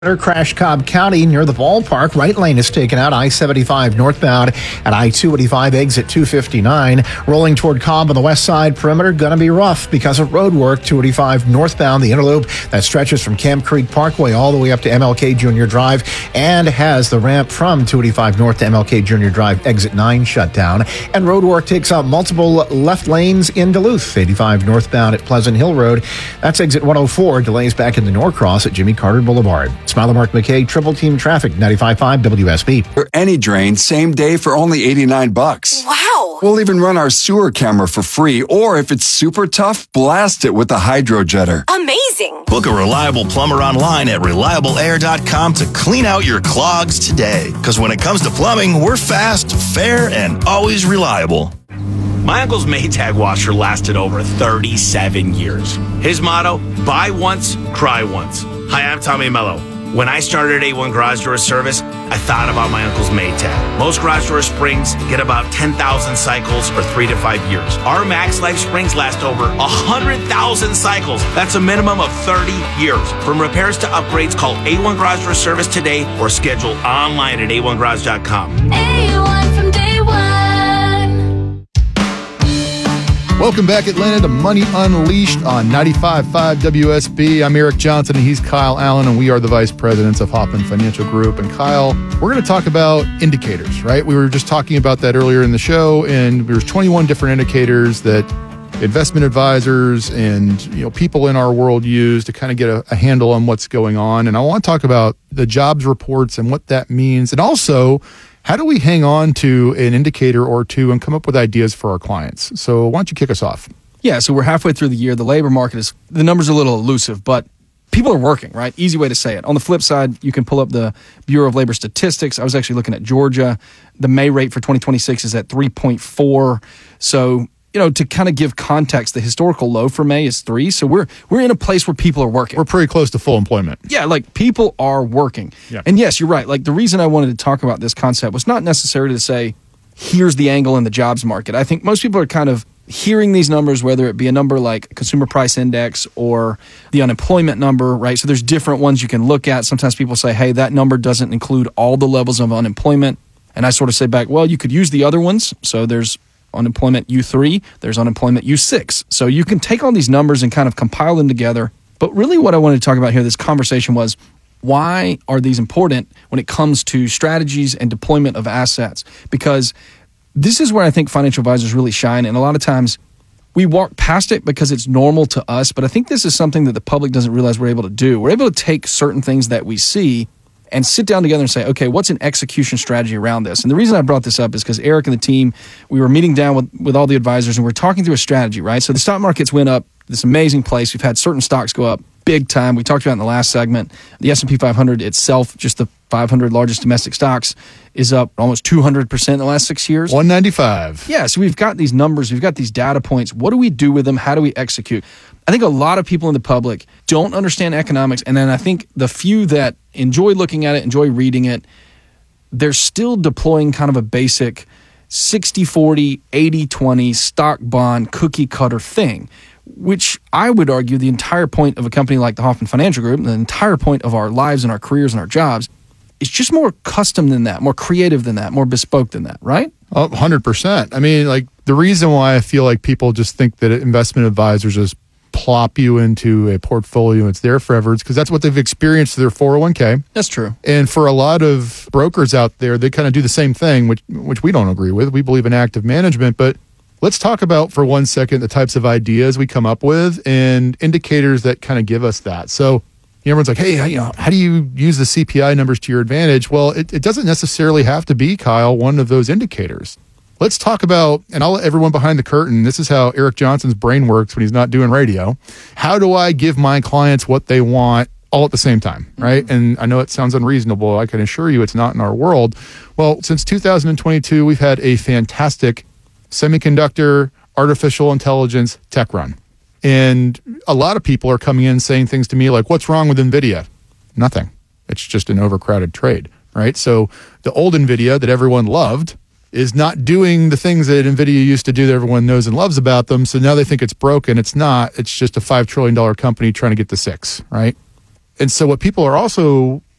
Crash Cobb County near the ballpark. Right lane is taken out. I-75 northbound at I-285 exit 259. Rolling toward Cobb on the west side. Perimeter going to be rough because of road work. 285 northbound, the interloop that stretches from Camp Creek Parkway all the way up to MLK Junior Drive and has the ramp from 285 north to MLK Junior Drive exit 9 shut down. And road work takes out multiple left lanes in Duluth. 85 northbound at Pleasant Hill Road. That's exit 104. Delays back into Norcross at Jimmy Carter Boulevard. Smiler Mark McKay, Triple Team Traffic, 95.5 WSB. For any drain, same day for only $89. Wow! We'll even run our sewer camera for free, or if it's super tough, blast it with the Hydro Jetter. Amazing! Book a reliable plumber online at reliableair.com to clean out your clogs today. Because when it comes to plumbing, we're fast, fair, and always reliable. My uncle's Maytag washer lasted over 37 years. His motto, buy once, cry once. Hi, I'm Tommy Mello. When I started A1 Garage Door Service, I thought about my uncle's Maytag. Most garage door springs get about 10,000 cycles or 3 to 5 years. Our Max Life springs last over 100,000 cycles. That's a minimum of 30 years. From repairs to upgrades, call A1 Garage Door Service today or schedule online at a1garage.com. A1 from day one. Welcome back, Atlanta, to Money Unleashed on 95.5 WSB. I'm Eric Johnson, and he's Kyle Allen, and we are the vice presidents of Hoffman Financial Group. And Kyle, we're going to talk about indicators, right? We were just talking about that earlier in the show, and there's 21 different indicators that investment advisors and people in our world use to kind of get a handle on what's going on. And I want to talk about the jobs reports and what that means, and also how do we hang on to an indicator or two and come up with ideas for our clients? So why don't you kick us off? Yeah, so we're halfway through the year. The labor market the numbers are a little elusive, but people are working, right? Easy way to say it. On the flip side, you can pull up the Bureau of Labor Statistics. I was actually looking at Georgia. The May rate for 2026 is at 3.4. So, to kind of give context, the historical low for May is 3. So we're in a place where people are working. We're pretty close to full employment. Yeah, people are working. Yeah. And yes, you're right. The reason I wanted to talk about this concept was not necessarily to say, here's the angle in the jobs market. I think most people are kind of hearing these numbers, whether it be a number like Consumer Price Index or the unemployment number, right? So there's different ones you can look at. Sometimes people say, hey, that number doesn't include all the levels of unemployment. And I sort of say back, well, you could use the other ones. So there's unemployment U3, there's unemployment U6. So you can take all these numbers and kind of compile them together. But really what I wanted to talk about here, this conversation was, why are these important when it comes to strategies and deployment of assets? Because this is where I think financial advisors really shine. And a lot of times we walk past it because it's normal to us. But I think this is something that the public doesn't realize we're able to do. We're able to take certain things that we see and sit down together and say, okay, what's an execution strategy around this? And the reason I brought this up is because Eric and the team, we were meeting down with all the advisors and we're talking through a strategy, right? So the stock markets went up, this amazing place. We've had certain stocks go up big time. We talked about in the last segment. The S&P 500 itself, just the 500 largest domestic stocks, is up almost 200% in the last 6 years. 195. Yeah, so we've got these numbers, we've got these data points. What do we do with them? How do we execute? I think a lot of people in the public don't understand economics, and then I think the few that enjoy looking at it, enjoy reading it, they're still deploying kind of a basic 60-40, 80-20 stock bond cookie cutter thing, which I would argue the entire point of a company like the Hoffman Financial Group, the entire point of our lives and our careers and our jobs, is just more custom than that, more creative than that, more bespoke than that, right? 100%. I mean, the reason why I feel like people just think that investment advisors just plop you into a portfolio, it's there forever, it's because that's what they've experienced through their 401k. That's true. And for a lot of brokers out there, they kind of do the same thing, which we don't agree with. We believe in active management, but let's talk about for 1 second the types of ideas we come up with and indicators that kind of give us that. So everyone's like, hey, how do you use the CPI numbers to your advantage? Well, it doesn't necessarily have to be, Kyle, one of those indicators. Let's talk about, and I'll let everyone behind the curtain, this is how Eric Johnson's brain works when he's not doing radio. How do I give my clients what they want all at the same time, right? Mm-hmm. And I know it sounds unreasonable. I can assure you it's not in our world. Well, since 2022, we've had a fantastic semiconductor, artificial intelligence tech run. And a lot of people are coming in saying things to me like, what's wrong with NVIDIA? Nothing. It's just an overcrowded trade, right? So the old NVIDIA that everyone loved is not doing the things that NVIDIA used to do that everyone knows and loves about them. So now they think it's broken. It's not. It's just a $5 trillion company trying to get to $6, right? And so what people are also